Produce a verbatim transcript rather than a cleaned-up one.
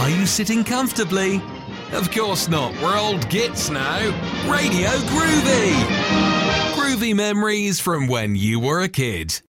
Are you sitting comfortably? Of course not, we're old gits now. Radio Groovy! Groovy memories from when you were a kid.